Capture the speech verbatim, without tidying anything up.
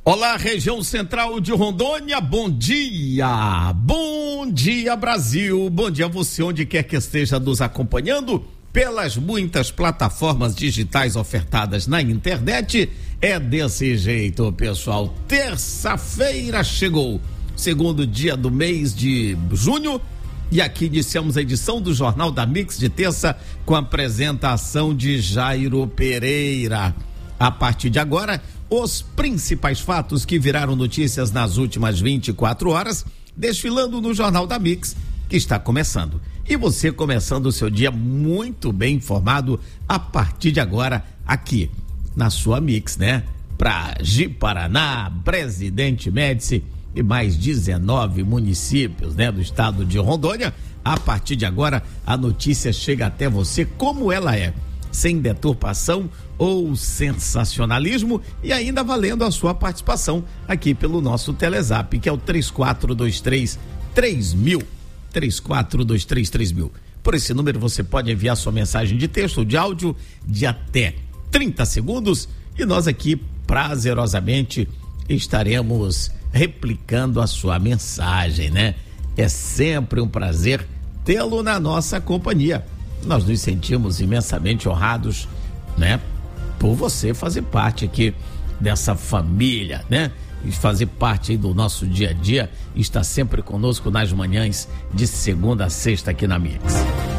Olá, região central de Rondônia, bom dia, bom dia Brasil, bom dia a você onde quer que esteja nos acompanhando pelas muitas plataformas digitais ofertadas na internet. É desse jeito, pessoal, terça-feira chegou, segundo dia do mês de junho, e aqui iniciamos a edição do Jornal da Mix de terça com a apresentação de Jairo Pereira. A partir de agora, os principais fatos que viraram notícias nas últimas vinte e quatro horas, desfilando no Jornal da Mix, que está começando. E você começando o seu dia muito bem informado a partir de agora, aqui na sua Mix, né? Para Ji-Paraná, Presidente Médici e mais dezenove municípios, né? Do estado de Rondônia. A partir de agora, a notícia chega até você como ela é, sem deturpação ou sensacionalismo, e ainda valendo a sua participação aqui pelo nosso Telezap, que é o três quatro dois três, três mil, três quatro dois três, três mil. Por esse número você pode enviar sua mensagem de texto ou de áudio de até trinta segundos e nós aqui prazerosamente estaremos replicando a sua mensagem, né? É sempre um prazer tê-lo na nossa companhia. Nós nos sentimos imensamente honrados, né? Por você fazer parte aqui dessa família, né? E fazer parte aí do nosso dia a dia, está sempre conosco nas manhãs de segunda a sexta aqui na Mix.